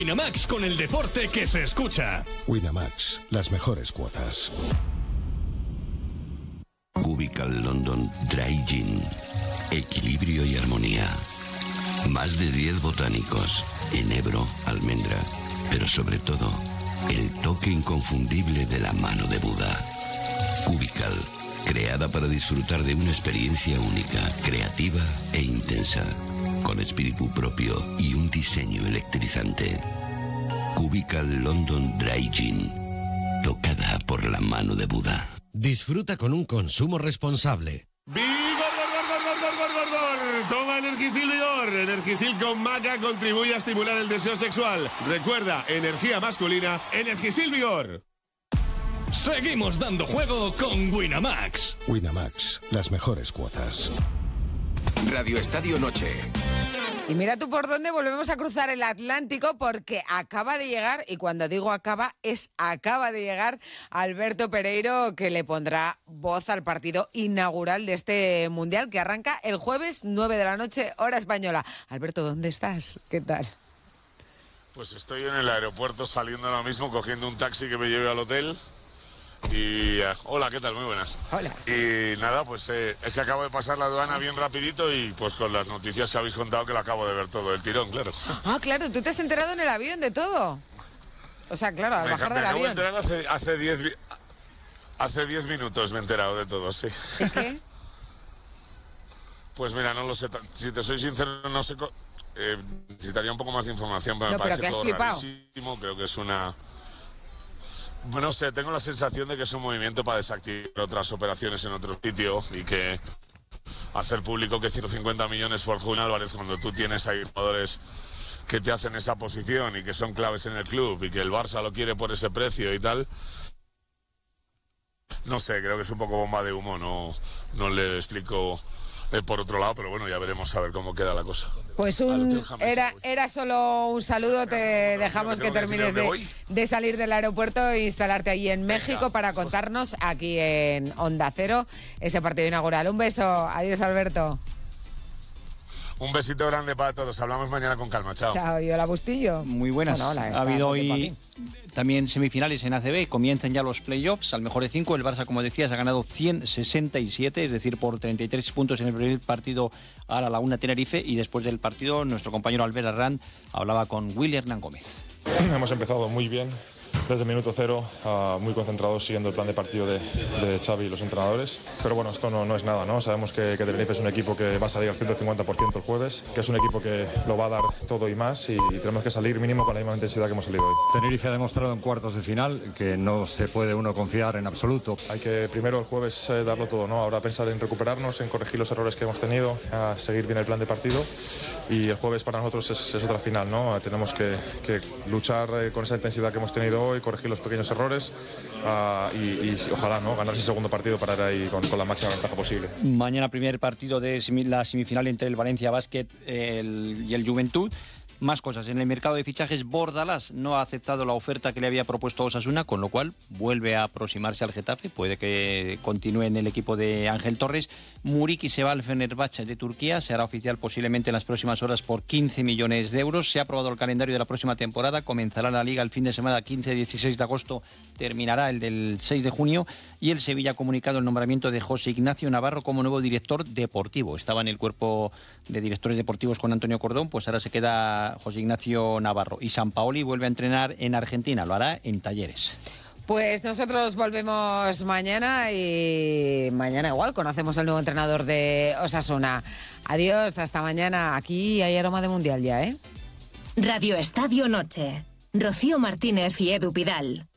Winamax, con el deporte que se escucha. Winamax, las mejores cuotas. Cubical London Dry Gin. Equilibrio y armonía. Más de 10 botánicos. Enebro, almendra. Pero sobre todo, el toque inconfundible de la mano de Buda. Cubical. Creada para disfrutar de una experiencia única, creativa e intensa. Con espíritu propio y un diseño electrizante. Cubical London Dry Gin. Tocada por la mano de Buda. Disfruta con un consumo responsable. ¡Vigor! Toma Energisil Vigor. Energisil con maca contribuye a estimular el deseo sexual. Recuerda, energía masculina, Energisil Vigor. Seguimos dando juego con Winamax. Winamax, las mejores cuotas. Radio Estadio Noche. Y mira tú por dónde volvemos a cruzar el Atlántico, porque acaba de llegar, y cuando digo acaba de llegar Alberto Pereiro, que le pondrá voz al partido inaugural de este Mundial, que arranca el jueves 9 de la noche, hora española. Alberto, ¿dónde estás? ¿Qué tal? Pues estoy en el aeropuerto saliendo ahora mismo, cogiendo un taxi que me lleve al hotel. Y hola, ¿qué tal? Muy buenas. Hola. Y nada, pues es que acabo de pasar la aduana bien rapidito y pues con las noticias que habéis contado que lo acabo de ver todo el tirón, claro. Ah, claro, tú te has enterado en el avión de todo. O sea, claro, al bajar del avión. Me acabo de enterar hace 10 minutos me he enterado de todo, sí. ¿Y qué? Pues mira, no lo sé, si te soy sincero, no sé, necesitaría un poco más de información, pero me parece todo rarísimo, creo que es una... Bueno, no sé, tengo la sensación de que es un movimiento para desactivar otras operaciones en otro sitio y que hacer público que 150 millones por Julián Álvarez cuando tú tienes ahí jugadores que te hacen esa posición y que son claves en el club y que el Barça lo quiere por ese precio y tal. No sé, creo que es un poco bomba de humo, no le explico por otro lado, pero bueno, ya veremos a ver cómo queda la cosa. Pues era solo un saludo, te dejamos que termines de salir del aeropuerto e instalarte allí en México para contarnos aquí en Onda Cero ese partido inaugural. Un beso, adiós Alberto. Un besito grande para todos, hablamos mañana con calma, chao. Chao, y hola Bustillo. Muy buenas, bueno, hola, ha habido hoy también semifinales en ACB, comienzan ya los playoffs, al mejor de 5, el Barça, como decías, ha ganado 167, es decir, por 33 puntos en el primer partido a la Laguna Tenerife, y después del partido nuestro compañero Albert Arrand hablaba con Willy Hernán Gómez. Hemos empezado muy bien. Desde el minuto cero, muy concentrados siguiendo el plan de partido de Xavi y los entrenadores. Pero bueno, esto no es nada, ¿no? Sabemos que Tenerife es un equipo que va a salir al 150% el jueves, que es un equipo que lo va a dar todo y más, y tenemos que salir mínimo con la misma intensidad que hemos salido hoy. Tenerife ha demostrado en cuartos de final que no se puede uno confiar en absoluto. Hay que primero el jueves darlo todo, ¿no? Ahora pensar en recuperarnos, en corregir los errores que hemos tenido, a seguir bien el plan de partido, y el jueves para nosotros es otra final, ¿no? Tenemos que luchar con esa intensidad que hemos tenido hoy, corregir los pequeños errores y ojalá, ¿no?, ganar ese segundo partido para ir ahí con la máxima ventaja posible. Mañana primer partido de la semifinal entre el Valencia Basket y el Juventud. Más cosas. En el mercado de fichajes, Bordalás no ha aceptado la oferta que le había propuesto Osasuna, con lo cual vuelve a aproximarse al Getafe. Puede que continúe en el equipo de Ángel Torres. Muriqui se va al Fenerbahçe de Turquía. Se hará oficial posiblemente en las próximas horas por 15 millones de euros. Se ha aprobado el calendario de la próxima temporada. Comenzará la Liga el fin de semana 15-16 de agosto. Terminará el del 6 de junio. Y el Sevilla ha comunicado el nombramiento de José Ignacio Navarro como nuevo director deportivo. Estaba en el cuerpo de directores deportivos con Antonio Cordón, pues ahora se queda José Ignacio Navarro. Y Sampaoli vuelve a entrenar en Argentina, lo hará en Talleres. Pues nosotros volvemos mañana, y mañana igual conocemos al nuevo entrenador de Osasuna. Adiós, hasta mañana. Aquí hay aroma de mundial ya, ¿eh? Radio Estadio Noche. Rocío Martínez y Edu Pidal.